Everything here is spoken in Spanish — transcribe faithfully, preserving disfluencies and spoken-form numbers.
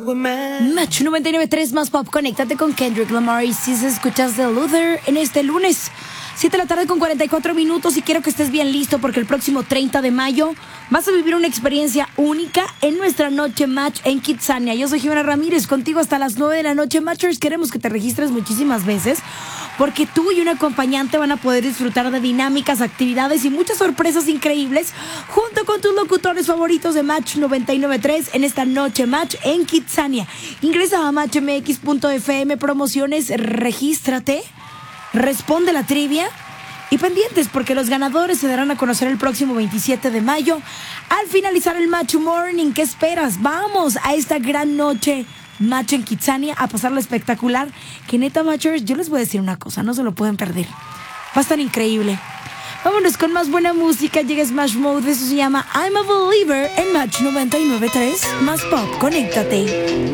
Match noventa y nueve punto tres más pop. Conéctate con Kendrick Lamar y si se escuchas The Luther en este lunes siete de la tarde con cuarenta y cuatro minutos, y quiero que estés bien listo porque el próximo treinta de mayo vas a vivir una experiencia única en nuestra noche Match en Kitsania. Yo soy Jimena Ramírez, contigo hasta las nueve de la noche. Matchers, queremos que te registres muchísimas veces porque tú y un acompañante van a poder disfrutar de dinámicas, actividades y muchas sorpresas increíbles junto con tus locutores favoritos de Match noventa y nueve punto tres en esta noche Match en Kitsania. Ingresa a match m x punto f m promociones, regístrate, responde la trivia y pendientes porque los ganadores se darán a conocer el próximo veintisiete de mayo al finalizar el Match Morning. ¿Qué esperas? Vamos a esta gran noche Match en Kitsania a pasarla espectacular. Que neta, Matchers, yo les voy a decir una cosa, no se lo pueden perder, va a estar increíble. Vámonos con más buena música. Llega Smash Mode, eso se llama I'm a Believer en Match noventa y nueve punto tres más pop. Conéctate.